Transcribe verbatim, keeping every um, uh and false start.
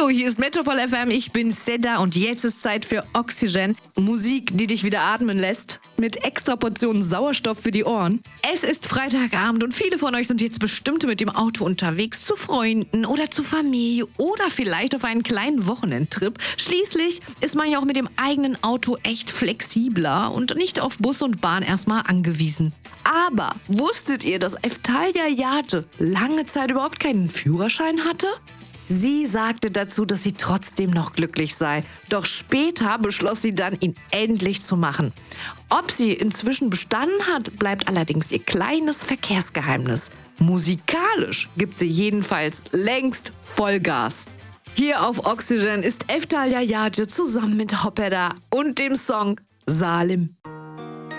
Hallo, hier ist Metropol F M, ich bin Seda und jetzt ist Zeit für Oxygen. Musik, die dich wieder atmen lässt, mit extra Portionen Sauerstoff für die Ohren. Es ist Freitagabend und viele von euch sind jetzt bestimmt mit dem Auto unterwegs zu Freunden oder zur Familie oder vielleicht auf einen kleinen Wochenendtrip. Schließlich ist man ja auch mit dem eigenen Auto echt flexibler und nicht auf Bus und Bahn erstmal angewiesen. Aber wusstet ihr, dass Eftalja Yace lange Zeit überhaupt keinen Führerschein hatte? Sie sagte dazu, dass sie trotzdem noch glücklich sei. Doch später beschloss sie dann, ihn endlich zu machen. Ob sie inzwischen bestanden hat, bleibt allerdings ihr kleines Verkehrsgeheimnis. Musikalisch gibt sie jedenfalls längst Vollgas. Hier auf Oxygen ist Eftalja Yace zusammen mit Hopper und dem Song Salim.